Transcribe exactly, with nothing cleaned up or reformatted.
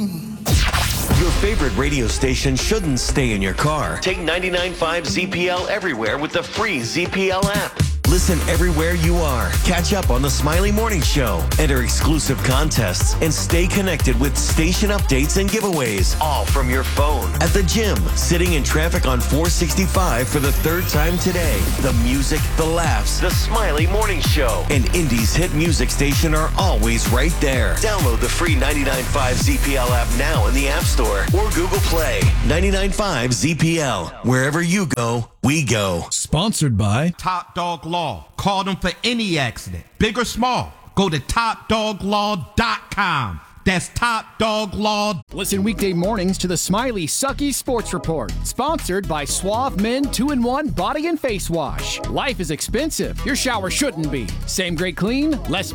Your favorite radio station shouldn't stay in your car. Take ninety-nine point five Z P L everywhere with the free Z P L app. Listen everywhere you are. Catch up on the Smiley Morning Show. Enter exclusive contests and stay connected with station updates and giveaways, all from your phone. At the gym, sitting in traffic on four sixty-five for the third time today. The music, the laughs, the Smiley Morning Show, and Indy's hit music station are always right there. Download the free ninety-nine point five Z P L app now in the App Store or Google Play. ninety-nine point five Z P L. Wherever you go, we go. Sponsored by Top Dog Law. Call them for any accident, big or small. Go to top dog law dot com. That's top dog law. Listen weekday mornings to the Smiley Sucky Sports Report, sponsored by Suave Men two in one Body and Face Wash. Life is expensive. Your shower shouldn't be. Same great clean, less